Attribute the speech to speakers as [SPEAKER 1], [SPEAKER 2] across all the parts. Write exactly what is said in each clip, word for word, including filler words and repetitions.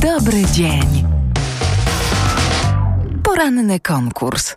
[SPEAKER 1] Dobry dzień. Poranny konkurs.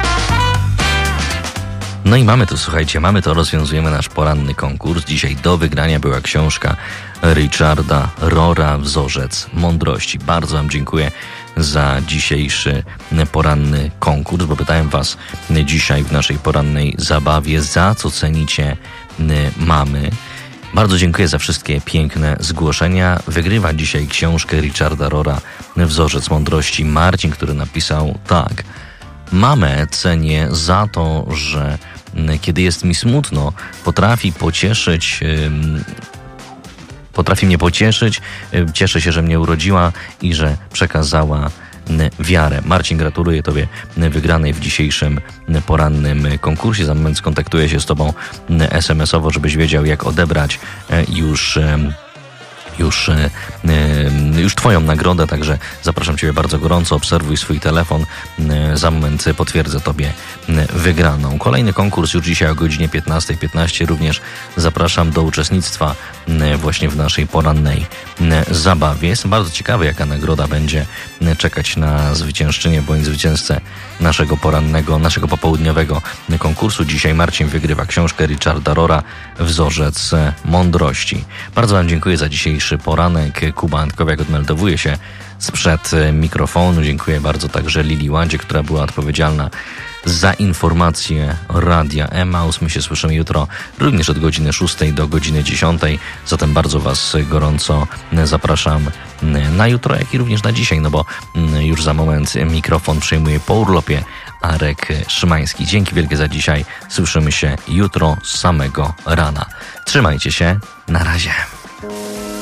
[SPEAKER 2] No i mamy to, słuchajcie, mamy to, rozwiązujemy nasz poranny konkurs. Dzisiaj do wygrania była książka Richarda Rora, Wzorzec Mądrości. Bardzo wam dziękuję za dzisiejszy poranny konkurs, bo pytałem was dzisiaj w naszej porannej zabawie, za co cenicie mamy. Bardzo dziękuję za wszystkie piękne zgłoszenia. Wygrywa dzisiaj książkę Richarda Rora, Wzorzec Mądrości, Marcin, który napisał tak. Mamę cenię za to, że kiedy jest mi smutno, potrafi pocieszyć, potrafi mnie pocieszyć. Cieszę się, że mnie urodziła i że przekazała wiarę. Marcin, gratuluję tobie wygranej w dzisiejszym porannym konkursie. Za moment skontaktuję się z tobą es em esowo, żebyś wiedział, jak odebrać już Już, już twoją nagrodę, także zapraszam ciebie bardzo gorąco, obserwuj swój telefon, za moment potwierdzę tobie wygraną. Kolejny konkurs już dzisiaj o godzinie piętnasta piętnaście, również zapraszam do uczestnictwa właśnie w naszej porannej zabawie. Jestem bardzo ciekawy, jaka nagroda będzie czekać na zwyciężczynię bądź zwycięzcę naszego porannego, naszego popołudniowego konkursu. Dzisiaj Marcin wygrywa książkę Richarda Rora, Wzorzec Mądrości. Bardzo wam dziękuję za dzisiejszy poranek. Kuba Antkowiak odmeldowuje się sprzed mikrofonu. Dziękuję bardzo także Lili Ładzie, która była odpowiedzialna za informacje Radia Emaus. My się słyszymy jutro również od godziny szóstej do godziny dziesiątej. Zatem bardzo was gorąco zapraszam na jutro, jak i również na dzisiaj, no bo już za moment mikrofon przejmuje po urlopie Arek Szymański. Dzięki wielkie za dzisiaj. Słyszymy się jutro z samego rana. Trzymajcie się. Na razie.